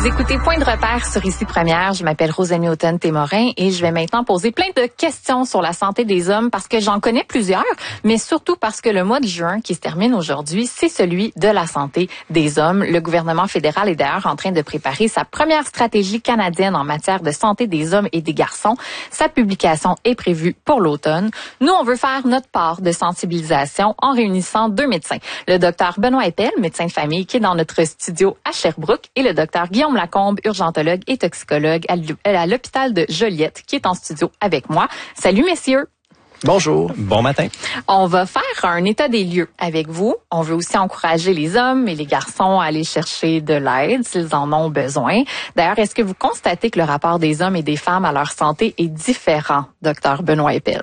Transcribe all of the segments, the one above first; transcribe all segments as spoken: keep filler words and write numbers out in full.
Vous écoutez Point de repère sur Ici Première. Je m'appelle Rosannie Houghton-Témorin et je vais maintenant poser plein de questions sur la santé des hommes parce que j'en connais plusieurs, mais surtout parce que le mois de juin qui se termine aujourd'hui, c'est celui de la santé des hommes. Le gouvernement fédéral est d'ailleurs en train de préparer sa première stratégie canadienne en matière de santé des hommes et des garçons. Sa publication est prévue pour l'automne. Nous, on veut faire notre part de sensibilisation en réunissant deux médecins. Le docteur Benoît Eppel, médecin de famille, qui est dans notre studio à Sherbrooke, et le docteur Guillaume Lacombe, urgentologue et toxicologue à l'hôpital de Joliette, qui est en studio avec moi. Salut, messieurs. Bonjour. Bon matin. On va faire un état des lieux avec vous. On veut aussi encourager les hommes et les garçons à aller chercher de l'aide s'ils en ont besoin. D'ailleurs, est-ce que vous constatez que le rapport des hommes et des femmes à leur santé est différent, docteur Benoît Eppel?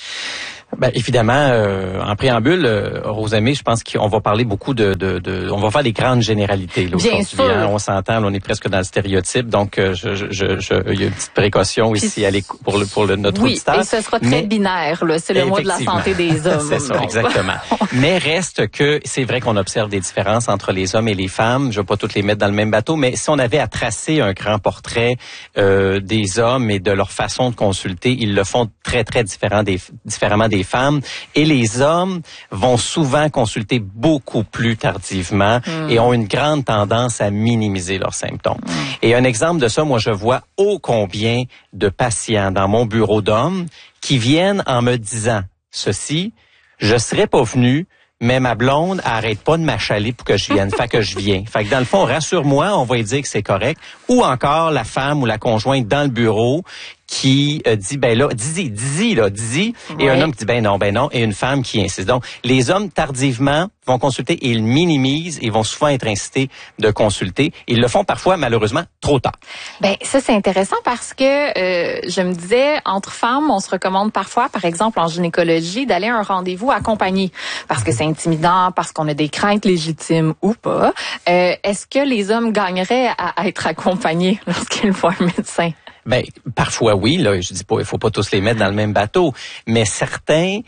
Ben évidemment, euh, en préambule, euh, Rosamie, je pense qu'on va parler beaucoup de, de, de, on va faire des grandes généralités. Là, Bien sûr. Hein, on s'entend, là, on est presque dans le stéréotype, donc euh, je, je, je, il y a une petite précaution Puis, ici à pour le pour le notre oui, auditeur. et ce sera très mais, binaire. Là, c'est le mot de la santé des hommes. C'est ça, donc. exactement. Mais reste que c'est vrai qu'on observe des différences entre les hommes et les femmes. Je ne vais pas toutes les mettre dans le même bateau, mais si on avait à tracer un grand portrait euh, des hommes et de leur façon de consulter, ils le font très très différent des, différemment des femmes. Et les hommes vont souvent consulter beaucoup plus tardivement mm. et ont une grande tendance à minimiser leurs symptômes. Mm. Et un exemple de ça, moi, je vois ô combien de patients dans mon bureau d'hommes qui viennent en me disant ceci, je serais pas venu, mais ma blonde arrête pas de m'achaler pour que je vienne. Fait que je viens. Fait que dans le fond, rassure-moi, on va lui dire que c'est correct. Ou encore la femme ou la conjointe dans le bureau qui euh, dit, ben là, dis-y, dis-y, là, dis-y. Ouais. Et un homme qui dit, ben non, ben non. Et une femme qui insiste. Donc, les hommes, tardivement, vont consulter et ils minimisent et vont souvent être incités de consulter. Ils le font parfois, malheureusement, trop tard. Ben ça, c'est intéressant parce que euh, je me disais, entre femmes, on se recommande parfois, par exemple, en gynécologie, d'aller à un rendez-vous accompagné parce que c'est intimidant, parce qu'on a des craintes légitimes ou pas. Euh, est-ce que les hommes gagneraient à, à être accompagnés lorsqu'ils voient un médecin? Ben parfois oui, là, je dis pas, il faut pas tous les mettre dans le même bateau, mais certains,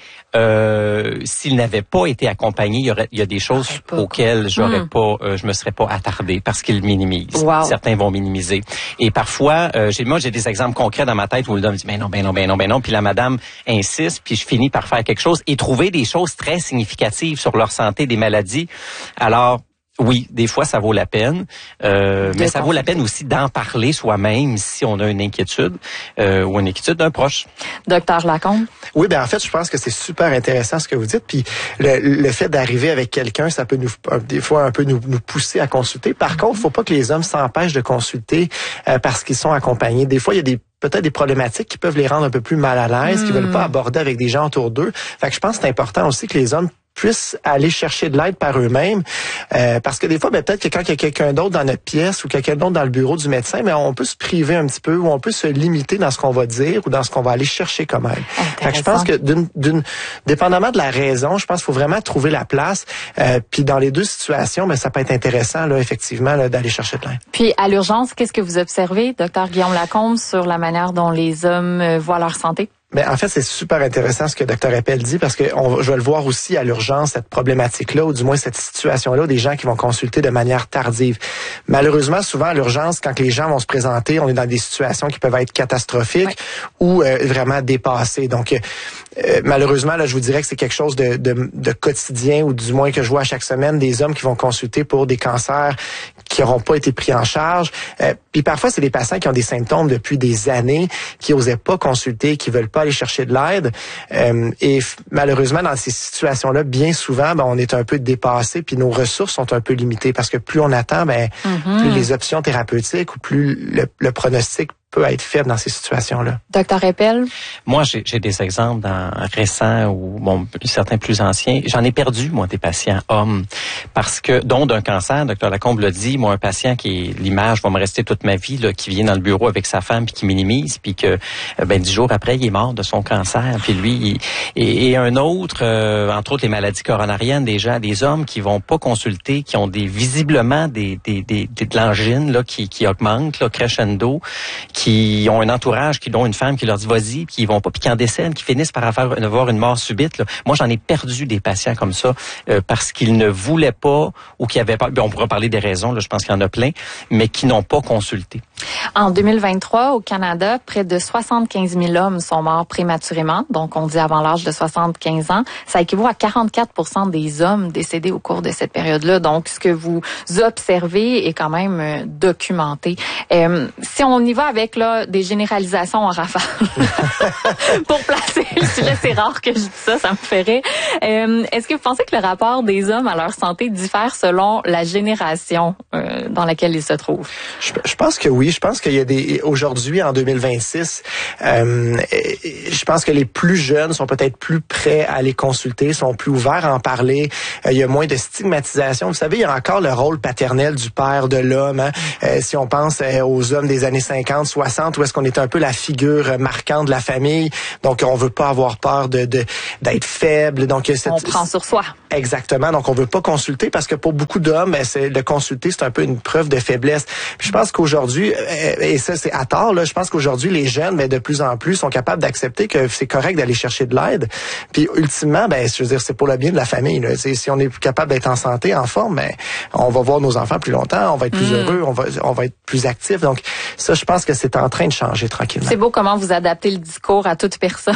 euh, s'ils n'avaient pas été accompagnés, il y aurait, il y a des choses auxquelles j'aurais hmm. pas, euh, je me serais pas attardé parce qu'ils minimisent. Wow. Certains vont minimiser. Et parfois, euh, j'ai, moi j'ai des exemples concrets dans ma tête où le homme dit ben non, ben non, ben non, ben non, puis la madame insiste, puis je finis par faire quelque chose et trouver des choses très significatives sur leur santé, des maladies. Alors oui, des fois, ça vaut la peine, euh, mais ça vaut la peine aussi d'en parler soi-même si on a une inquiétude euh, ou une inquiétude d'un proche. Docteur Lacombe? Oui, ben en fait, je pense que c'est super intéressant ce que vous dites. Puis le, le fait d'arriver avec quelqu'un, ça peut nous des fois un peu nous, nous pousser à consulter. Par mm-hmm. contre, il faut pas que les hommes s'empêchent de consulter euh, parce qu'ils sont accompagnés. Des fois, il y a des peut-être des problématiques qui peuvent les rendre un peu plus mal à l'aise, mm. qui veulent pas aborder avec des gens autour d'eux. Fait que je pense que c'est important aussi que les hommes puissent aller chercher de l'aide par eux-mêmes. Euh, parce que des fois, ben, peut-être que quand il y a quelqu'un d'autre dans notre pièce ou quelqu'un d'autre dans le bureau du médecin, mais on peut se priver un petit peu ou on peut se limiter dans ce qu'on va dire ou dans ce qu'on va aller chercher comme aide. Fait que je pense que d'une, d'une, dépendamment de la raison, je pense qu'il faut vraiment trouver la place. Euh, puis dans les deux situations, ben, ça peut être intéressant, là, effectivement, là, d'aller chercher de l'aide. Puis à l'urgence, qu'est-ce que vous observez, docteur Guillaume Lacombe, sur la manière dont les hommes voient leur santé? Mais en fait, c'est super intéressant ce que docteur Eppel dit parce que on, je vais le voir aussi à l'urgence, cette problématique-là, ou du moins cette situation-là, des gens qui vont consulter de manière tardive. Malheureusement, souvent à l'urgence, quand les gens vont se présenter, on est dans des situations qui peuvent être catastrophiques ouais. ou euh, vraiment dépassées. Donc, euh, malheureusement, là, je vous dirais que c'est quelque chose de, de, de quotidien, ou du moins que je vois à chaque semaine, des hommes qui vont consulter pour des cancers qui n'auront pas été pris en charge. Euh, puis parfois, c'est des patients qui ont des symptômes depuis des années, qui n'osaient pas consulter, qui veulent pas aller chercher de l'aide. Euh, et f- malheureusement, dans ces situations-là, bien souvent, ben, on est un peu dépassé, puis nos ressources sont un peu limitées parce que plus on attend, ben, mm-hmm. plus les options thérapeutiques ou plus le, le pronostic peut être faible dans ces situations-là. Docteur Eppel? Moi, j'ai, j'ai des exemples dans, récents ou bon, certains plus anciens. J'en ai perdu, moi, des patients hommes, parce que, dont d'un cancer, docteur Lacombe l'a dit, moi, un patient qui est, l'image va me rester toute ma vie, là, qui vient dans le bureau avec sa femme, puis qui minimise, puis que, ben, dix jours après, il est mort de son cancer, puis lui, il, et, et un autre, euh, entre autres les maladies coronariennes, des gens, des hommes qui vont pas consulter, qui ont des, visiblement, des, des, des, des de l'angine, là, qui, qui augmente, là, crescendo, qui qui ont un entourage, qui ont une femme qui leur dit vas-y, puis ils vont pas, puis qui en décèdent, qui finissent par avoir une mort subite. Là. Moi, j'en ai perdu des patients comme ça euh, parce qu'ils ne voulaient pas ou qui avaient pas. On pourra parler des raisons. Là, je pense qu'il y en a plein, mais qui n'ont pas consulté. En deux mille vingt-trois, au Canada, près de soixante-quinze mille hommes sont morts prématurément. Donc, on dit avant l'âge de soixante-quinze ans. Ça équivaut à quarante-quatre pour cent des hommes décédés au cours de cette période-là. Donc, ce que vous observez est quand même euh, documenté. Euh, si on y va avec là des généralisations en rafale, pour placer le sujet, c'est rare que je dise ça, ça me ferait. Euh, est-ce que vous pensez que le rapport des hommes à leur santé diffère selon la génération euh, dans laquelle ils se trouvent? Je, je pense que oui. Je pense qu'il y a des aujourd'hui en deux mille vingt-six, euh, je pense que les plus jeunes sont peut-être plus prêts à les consulter, sont plus ouverts à en parler. Euh, il y a moins de stigmatisation. Vous savez, il y a encore le rôle paternel du père, de l'homme. Hein? Euh, si on pense euh, aux hommes des années cinquante, soixante, où est-ce qu'on est un peu la figure marquante de la famille. Donc, on veut pas avoir peur de, de d'être faible. Donc, cette, on prend sur soi. Exactement. Donc, on veut pas consulter parce que pour beaucoup d'hommes, ben, c'est de consulter, c'est un peu une preuve de faiblesse. Puis je pense qu'aujourd'hui, et ça c'est à tort, là, je pense qu'aujourd'hui les jeunes, ben, de plus en plus sont capables d'accepter que c'est correct d'aller chercher de l'aide. Puis ultimement, ben, je veux dire, c'est pour le bien de la famille. Là. Si on est capable d'être en santé, en forme, ben, on va voir nos enfants plus longtemps, on va être plus mmh. heureux, on va, on va être plus actif. Donc ça, je pense que c'est en train de changer tranquillement. C'est beau comment vous adaptez le discours à toute personne.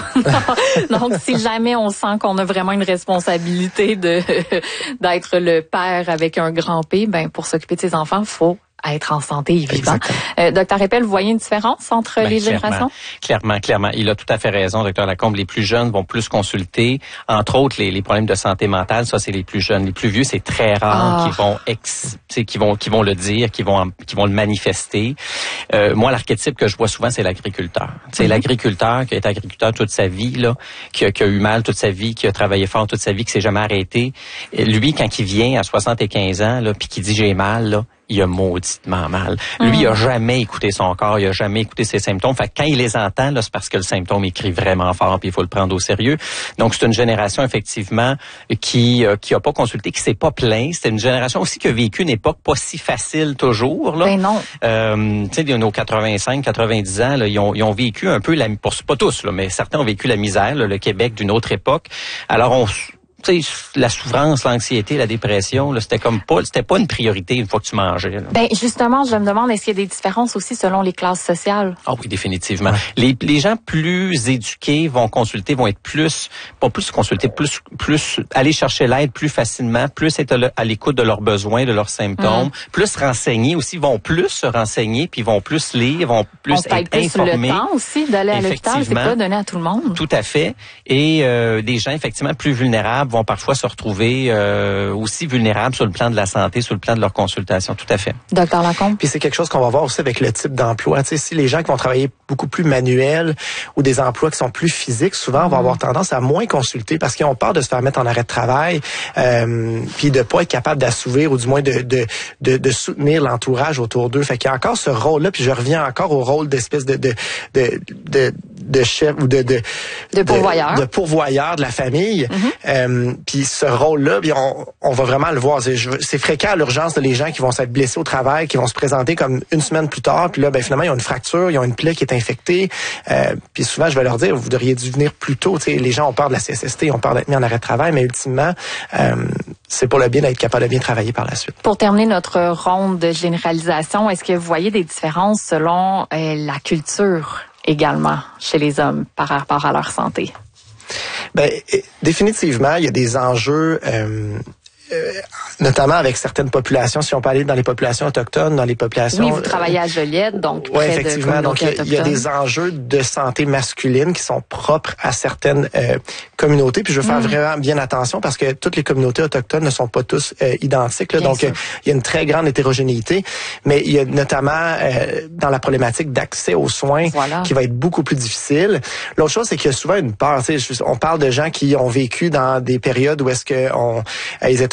Donc si jamais on sent qu'on a vraiment une responsabilité de d'être le père avec un grand P, ben pour s'occuper de ses enfants, faut être en santé et vivant. Euh, docteur Eppel, vous voyez une différence entre ben, les clairement, générations? Clairement, clairement. Il a tout à fait raison, docteur Lacombe. Les plus jeunes vont plus consulter. Entre autres, les, les problèmes de santé mentale, ça, c'est les plus jeunes. Les plus vieux, c'est très rare ah. qu'ils vont ex, qui vont, qui vont le dire, qui vont, qui vont le manifester. Euh, moi, l'archétype que je vois souvent, c'est l'agriculteur. C'est mm-hmm. l'agriculteur qui a été agriculteur toute sa vie, là, qui a, qui a eu mal toute sa vie, qui a travaillé fort toute sa vie, qui s'est jamais arrêté. Et lui, quand il vient à soixante-quinze ans, là, puis qu'il dit j'ai mal, là, il a mauditement mal. Lui, mmh. il a jamais écouté son corps, il a jamais écouté ses symptômes. Fait que quand il les entend, là, c'est parce que le symptôme écrit vraiment fort, puis il faut le prendre au sérieux. Donc, c'est une génération, effectivement, qui euh, qui a pas consulté, qui s'est pas plaint. C'est une génération aussi qui a vécu une époque pas si facile toujours. Là. Ben non. Euh, tu sais, nos quatre-vingt-cinq, quatre-vingt-dix ans, là, ils, ont, ils ont vécu un peu, la, pour, pas tous, là, mais certains ont vécu la misère, là, le Québec d'une autre époque. Alors, on... Tu sais, la souffrance, l'anxiété, la dépression, là, c'était comme pas, c'était pas une priorité une fois que tu mangeais. Là. Ben justement, je me demande, est-ce qu'il y a des différences aussi selon les classes sociales? Ah oui, définitivement. Les, les gens plus éduqués vont consulter, vont être plus, pas plus consulter, plus, plus aller chercher l'aide plus facilement, plus être à l'écoute de leurs besoins, de leurs symptômes, mmh. plus renseignés aussi, vont plus se renseigner, puis vont plus lire, vont plus On être plus informés. Le temps aussi d'aller à l'hôpital, c'est pas donné à tout le monde. Tout à fait. Et euh, des gens effectivement plus vulnérables vont parfois se retrouver euh, aussi vulnérables sur le plan de la santé, sur le plan de leur consultation. Tout à fait. Docteur Lacombe. Puis c'est quelque chose qu'on va voir aussi avec le type d'emploi. Tu sais, si les gens qui vont travailler beaucoup plus manuels ou des emplois qui sont plus physiques, souvent, on va avoir tendance à moins consulter parce qu'ils ont peur de se faire mettre en arrêt de travail, euh, puis de pas être capable d'assouvir ou du moins de de de, de soutenir l'entourage autour d'eux. Fait qu'il y a encore ce rôle-là. Puis je reviens encore au rôle d'espèce de de de de, de chef ou de de de pourvoyeur, de, de pourvoyeur de la famille. Mm-hmm. Euh, puis ce rôle-là, bien, on, on va vraiment le voir. C'est, c'est fréquent à l'urgence de les gens qui vont s'être blessés au travail, qui vont se présenter comme une semaine plus tard, puis là, ben finalement, ils ont une fracture, ils ont une plaie qui est infectée. Euh, puis souvent, je vais leur dire, vous devriez dû venir plus tôt. Tu sais, les gens ont peur de la C S S T, ont peur d'être mis en arrêt de travail, mais ultimement, euh, c'est pour le bien d'être capable de bien travailler par la suite. Pour terminer notre ronde de généralisation, est-ce que vous voyez des différences selon euh, la culture également chez les hommes par rapport à leur santé? Ben, définitivement, il y a des enjeux, euh, euh, notamment avec certaines populations. Si on peut aller dans les populations autochtones, dans les populations... Oui, vous travaillez à Joliette, donc près ouais, effectivement. de donc, il y, y a des enjeux de santé masculine qui sont propres à certaines euh, communautés. Puis je veux faire mmh. vraiment bien attention parce que toutes les communautés autochtones ne sont pas tous euh, identiques. Là, donc, euh, il y a une très grande hétérogénéité. Mais il y a notamment euh, dans la problématique d'accès aux soins voilà. qui va être beaucoup plus difficile. L'autre chose, c'est qu'il y a souvent une peur. On parle de gens qui ont vécu dans des périodes où est-ce que on, ils étaient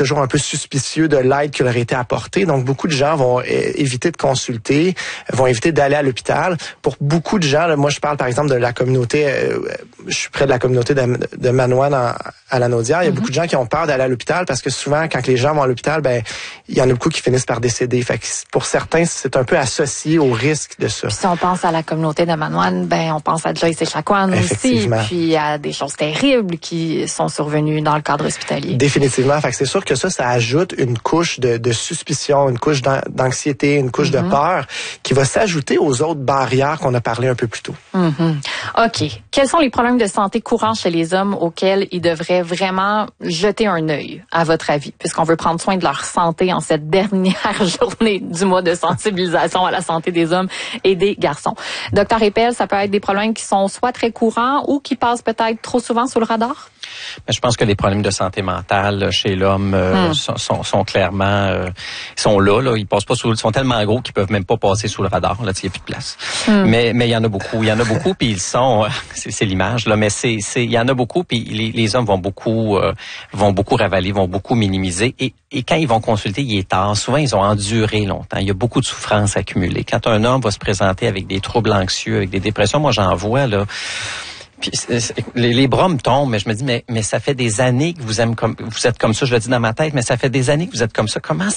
toujours un peu suspicieux de l'aide qui leur a été apportée. Donc, beaucoup de gens vont éviter de consulter, vont éviter d'aller à l'hôpital. Pour beaucoup de gens, là, moi, je parle par exemple de la communauté, euh, je suis près de la communauté de, de Manoine en, à Lanaudière. Il y a mm-hmm. beaucoup de gens qui ont peur d'aller à l'hôpital parce que souvent, quand les gens vont à l'hôpital, ben, il y en a beaucoup qui finissent par décéder. Fait que pour certains, c'est un peu associé au risque de ça. Puis si on pense à la communauté de Manoine, ben, on pense à Joyce Echaquan aussi, puis à des choses terribles qui sont survenues dans le cadre hospitalier. Définitivement. Fait que c'est sûr que ça, ça ajoute une couche de, de suspicion, une couche d'anxiété, une couche mm-hmm. de peur qui va s'ajouter aux autres barrières qu'on a parlé un peu plus tôt. Mm-hmm. OK. Quels sont les problèmes de santé courants chez les hommes auxquels ils devraient vraiment jeter un œil, à votre avis, puisqu'on veut prendre soin de leur santé en cette dernière journée du mois de sensibilisation à la santé des hommes et des garçons? Docteur Eppel, ça peut être des problèmes qui sont soit très courants ou qui passent peut-être trop souvent sous le radar? Mais je pense que les problèmes de santé mentale chez l'homme euh, hmm. sont, sont, sont clairement euh, sont là, là. Ils passent pas sous, ils sont tellement gros qu'ils peuvent même pas passer sous le radar. Là, il y a plus de place. Hmm. Mais mais il y en a beaucoup, il y en a beaucoup, puis ils sont, euh, c'est, c'est l'image là, mais c'est c'est il y en a beaucoup, puis les, les hommes vont beaucoup euh, vont beaucoup ravaler, vont beaucoup minimiser, et et quand ils vont consulter, il est tard. Souvent, ils ont enduré longtemps. Il y a beaucoup de souffrances accumulées. Quand un homme va se présenter avec des troubles anxieux, avec des dépressions, moi j'en vois là. Puis les, les bras me tombent, mais je me dis, mais, mais ça fait des années que vous, aimez comme, vous êtes comme ça, je le dis dans ma tête, mais ça fait des années que vous êtes comme ça. Comment